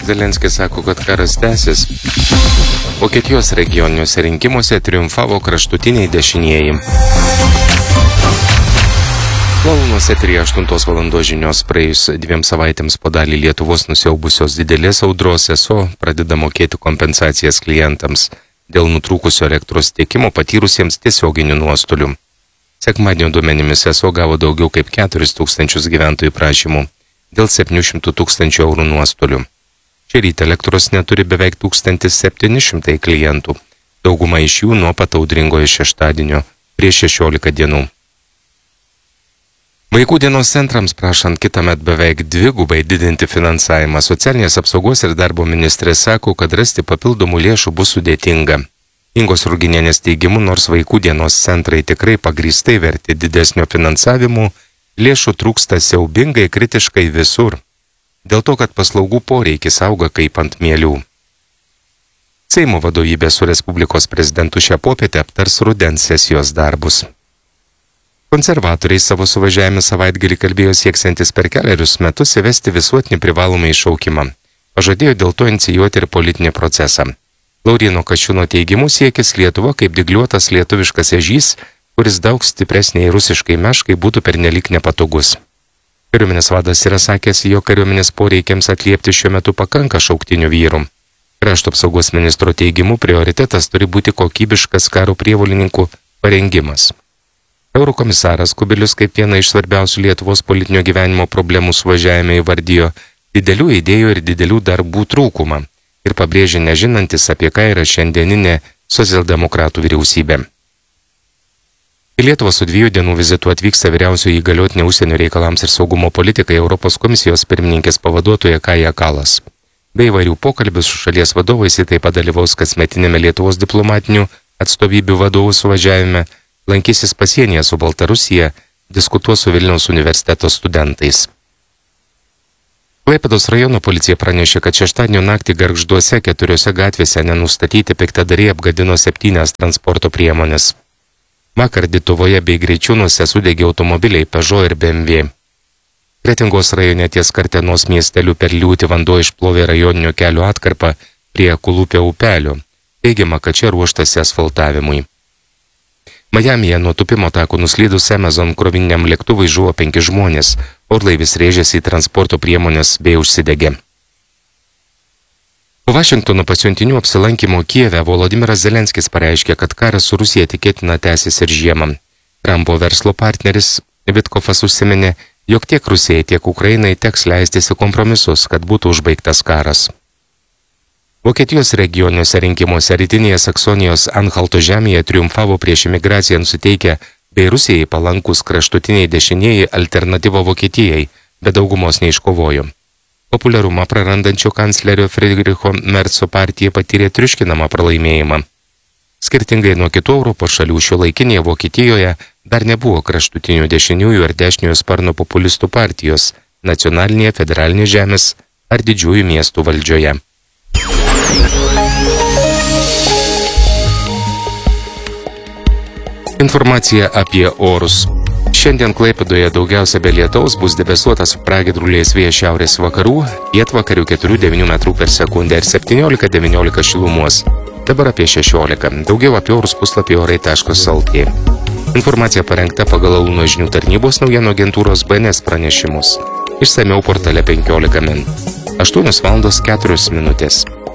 Zelenskis sako, kad karas tęsis. Vokietijos regioniniuose rinkimuose triumfavo kraštutiniai dešinieji. Valandos eteryje 8 valandos žinios praėjus 2 savaitėms po dalį Lietuvos nusiaubusios didelės audros ESO pradeda mokėti kompensacijas klientams dėl nutrūkusio elektros tiekimo patyrusiems tiesioginių nuostolių. Sekmadienio duomenimis ESO gavo daugiau kaip 4000 gyventojų prašymų dėl 700 000 eurų nuostolių. Šį rytą elektros neturi beveik 1700 klientų, dauguma iš jų nuo pat audringojo šeštadienio prieš 16 dienų. Vaikų dienos centrams prašant kitąmet beveik dvigubai didinti finansavimą, socialinės apsaugos ir darbo ministrė sako, kad rasti papildomų lėšų bus sudėtinga. Ingos Ruginienės teigimu, nors vaikų dienos centrai tikrai pagrįstai verti didesnio finansavimo, lėšų trūksta siaubingai kritiškai visur, dėl to, kad paslaugų poreikis auga kaip ant mielių. Seimo vadovybė su Respublikos prezidentu šią popietę aptars rudens sesijos darbus. Konservatoriai savo suvažiavime savaitgalį kalbėjo sieksiantis per 4 metus įvesti visuotinį privalomą įšaukimą. Pažadėjo dėl to inicijuoti ir politinį procesą. Lauryno Kasčiūno teigimu siekis Lietuva kaip dygliuotas lietuviškas ežys, kuris daug stipresniai rusiškai meškai būtų pernelyg nepatogus. Kariuomenės vadas yra sakęs, jo kariuomenės poreikiams atliepti šiuo metu pakanka šauktinių vyrų. Krašto apsaugos ministro teigimu prioritetas turi būti kokybiškas karo prievolininkų parengimas. Eurokomisaras Kubilius kaip viena iš svarbiausių Lietuvos politinio gyvenimo problemų suvažiavime įvardijo didelių idėjų ir didelių darbų trūkumą ir pabrėžė nežinantis, apie ką yra šiandieninė socialdemokratų vyriausybė. Į Lietuvą su 2 dienų vizitu atvyksta vyriausioji įgaliotinė užsienio reikalams ir saugumo politikai Europos komisijos pirmininkės pavaduotoja Kaja Kallas. Be įvairių pokalbių su šalies vadovais ji taip pat dalyvaus kasmetinėme Lietuvos diplomatinių atstovybių vadovų suvažiavime, lankysis pasienyje su Baltarusija, diskutuos su Vilniaus universiteto studentais. Klaipėdos rajono policija pranešė, kad šeštadienio naktį Gargžduose 4 gatvėse nenustatyti piktadariai apgadino 7 transporto priemonės. Vakar Dituvoje bei Greičiūnuose sudegė automobiliai Peugeot ir BMW. Kretingos rajone ties Kartenos miesteliu per liūtį vanduo išplovė rajoninio kelio atkarpą prie Kulupio upelio. Teigiama, kad čia ruoštasi asfaltavimui. Majamyje nuo tupimo tako nuslydus Amazon krovininiam lėktuvui žuvo 5 žmonės, orlaivis rėžėsi į transporto priemonės bei užsidegė. Po Vašingtono pasiuntinių apsilankimo Kijeve Volodimiras Zelenskis pareiškė, kad karas su Rusija tikėtina tęsis ir žiemą. Trumpo verslo partneris Vitkofas užsiminė, jog tiek Rusijai, tiek Ukrainai teks leistis į kompromisus, kad būtų užbaigtas karas. Vokietijos regioniniuose rinkimuose rytinėje Saksonijos Anhalto žemėje triumfavo prieš imigraciją nusiteikę bei Rusijai palankus kraštutiniai dešinieji Alternatyva Vokietijai, bet daugumos neiškovojo. Populiarumą prarandančio kanclerio Friedricho Merco partija patyrė triuškinamą pralaimėjimą. Skirtingai nuo kitų Europos šalių šiuolaikinėje Vokietijoje dar nebuvo kraštutinių dešiniųjų ir dešiniojo sparno populistų partijos nacionalinėje, federalinės žemės ar didžiųjų miestų valdžioje. Informacija apie orus. Šiandien Klaipėdoje daugiausia be lietaus, bus debesuotas su pragiedruliais vėjas šiaurės vakarų, pietvakarių 4-9 m/s ir 17-19 šilumos. Dabar apie 16. Daugiau apie orus puslapį orai.lt. Informacija parengta pagal Launo žinių tarnybos naujienų agentūros BNS pranešimus. Išsamiau portale 15 min. 8:04 min.